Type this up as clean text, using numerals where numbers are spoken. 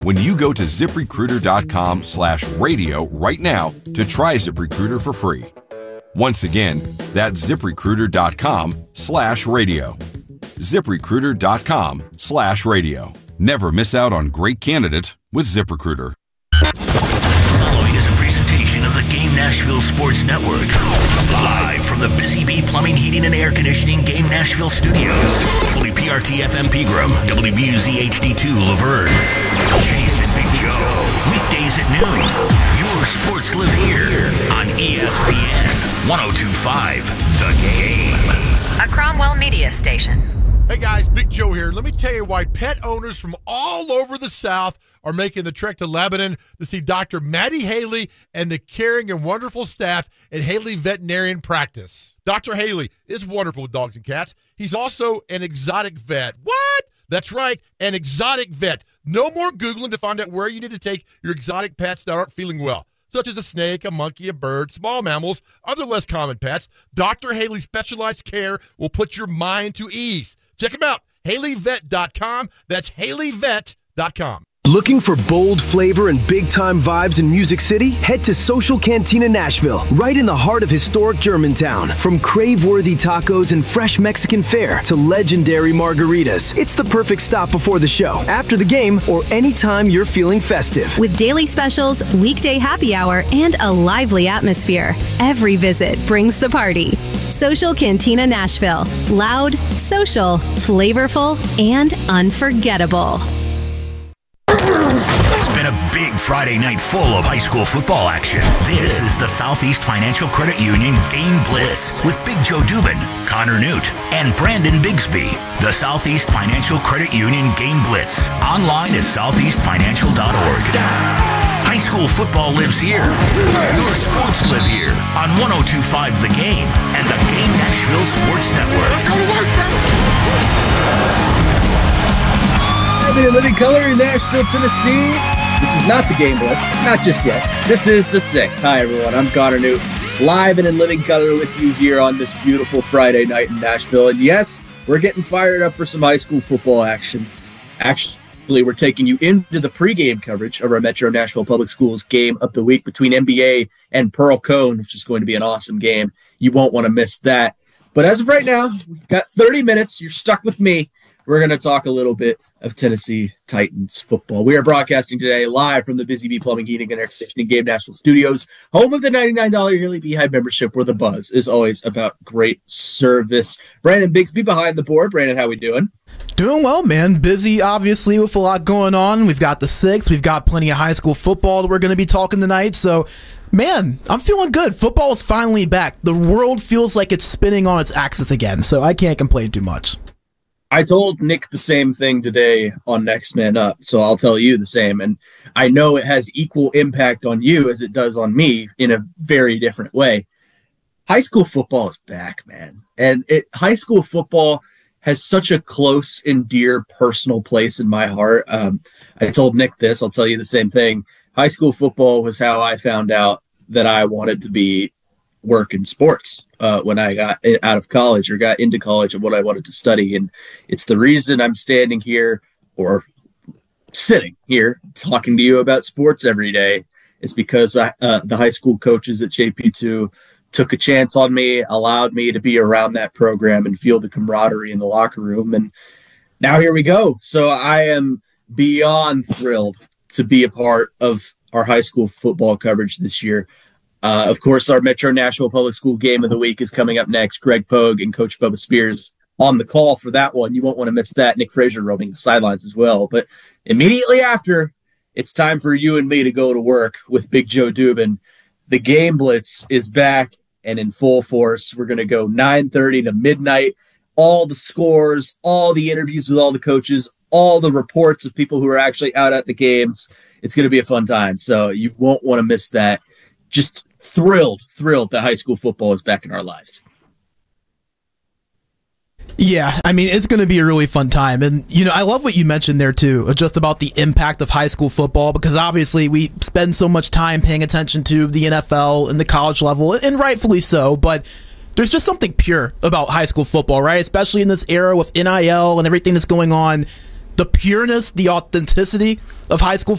when you go to ZipRecruiter.com/radio right now to try ZipRecruiter for free. Once again, that's ZipRecruiter.com/radio. ZipRecruiter.com/radio. Never miss out on great candidates with ZipRecruiter. Following is a presentation of the Game Nashville Sports Network. Live from the Busy Bee Plumbing, Heating, and Air Conditioning Game Nashville Studios. WPRT FM Pegram, WBUZ HD2 Laverne. Chase and Big Joe. Weekdays at noon. Your sports live here on ESPN 102.5 The Game. A Cromwell Media Station. Hey guys, Big Joe here. Let me tell you why pet owners from all over the South are making the trek to Lebanon to see Dr. Maddie Haley and the caring and wonderful staff at Haley Veterinarian Practice. Dr. Haley is wonderful with dogs and cats. He's also an exotic vet. What? That's right, an exotic vet. No more Googling to find out where you need to take your exotic pets that aren't feeling well, such as a snake, a monkey, a bird, small mammals, other less common pets. Dr. Haley's specialized care will put your mind to ease. Check him out, HaleyVet.com. That's HaleyVet.com. Looking for bold flavor and big-time vibes in Music City? Head to Social Cantina Nashville, right in the heart of historic Germantown. From crave-worthy tacos and fresh Mexican fare to legendary margaritas, it's the perfect stop before the show, after the game, or anytime you're feeling festive. With daily specials, weekday happy hour, and a lively atmosphere, every visit brings the party. Social Cantina Nashville. Loud, social, flavorful, and unforgettable. It's been a big Friday night full of high school football action. This is the Southeast Financial Credit Union Game Blitz with Big Joe Dubin, Connor Newt, and Brandon Bigsby. The Southeast Financial Credit Union Game Blitz. Online at southeastfinancial.org. High school football lives here. Your sports live here on 102.5 The Game and the Game Nashville Sports Network. In living color in Nashville, Tennessee. This is not the Game Blitz, not just yet. This is the Sixth. Hi, everyone. I'm Connor Newt, live and in living color with you here on this beautiful Friday night in Nashville. And yes, we're getting fired up for some high school football action. Actually, we're taking you into the pregame coverage of our Metro Nashville Public Schools game of the week between NBA and Pearl Cone, which is going to be an awesome game. You won't want to miss that. But as of right now, we've got 30 minutes. You're stuck with me. We're going to talk a little bit of Tennessee Titans football. We are broadcasting today live from the Busy Bee Plumbing, Heating, and Air Conditioning Game Nashville Studios, home of the $99 yearly Beehive membership, where the buzz is always about great service. Brandon Bigsby behind the board. Brandon, how we doing? Doing well, man. Busy, obviously, with a lot going on. We've got the Sixth. We've got plenty of high school football that we're going to be talking tonight. So, man, I'm feeling good. Football is finally back. The world feels like it's spinning on its axis again, so I can't complain too much. I told Nick the same thing today on Next Man Up, so I'll tell you the same. And I know it has equal impact on you as it does on me in a very different way. High school football is back, man. And high school football has such a close and dear personal place in my heart. I told Nick this. I'll tell you the same thing. High school football was how I found out that I wanted to work in sports when I got out of college or got into college and what I wanted to study. And it's the reason I'm standing here or sitting here talking to you about sports every day. It's because the high school coaches at JP2 took a chance on me, allowed me to be around that program and feel the camaraderie in the locker room. And now here we go. So I am beyond thrilled to be a part of our high school football coverage this year. Of course, our Metro Nashville Public School Game of the Week is coming up next. Greg Pogue and Coach Bubba Spears on the call for that one. You won't want to miss that. Nick Frazier roaming the sidelines as well. But immediately after, it's time for you and me to go to work with Big Joe Dubin. The Game Blitz is back and in full force. We're going to go 9:30 to midnight. All the scores, all the interviews with all the coaches, all the reports of people who are actually out at the games. It's going to be a fun time. So you won't want to miss that. Just thrilled that high school football is back in our lives. Yeah, I mean, it's going to be a really fun time. And, I love what you mentioned there, too, just about the impact of high school football, because obviously we spend so much time paying attention to the NFL and the college level, and rightfully so, but there's just something pure about high school football, right? Especially in this era with NIL and everything that's going on. the pureness, the authenticity of high school